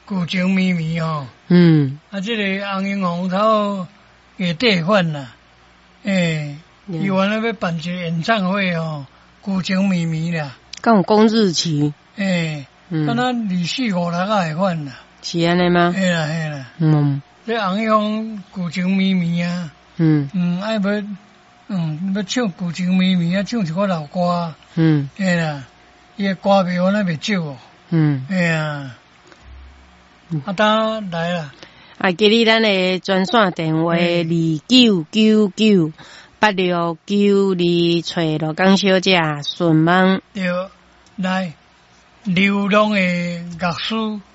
古情绵绵吼。这个红英红头也地款啦，伊原来要办一个演唱会哦，古情绵绵啦。 敢有讲日期？ 敢若24、56会款啦。 是安尼吗？ 嘿啦。这红英红古情绵绵啊。爱要唱古情绵绵啊，唱一个老歌。嘿啦，伊个歌袂完袂少哦。嘿啊。当来啦。 记哩咱的专线电话29998692，蒋小姐，顺梦。 对，来，流浪的乐师。